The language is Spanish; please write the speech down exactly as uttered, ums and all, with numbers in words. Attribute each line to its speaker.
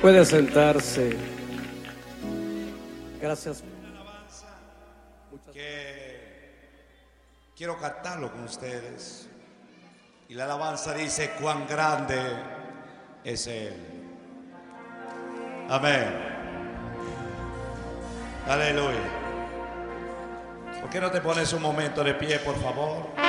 Speaker 1: Puede sentarse. Gracias.
Speaker 2: Que quiero cantarlo con ustedes. Y la alabanza dice: cuán grande es Él. Amén. Aleluya. ¿Por qué no te pones un momento de pie, por favor?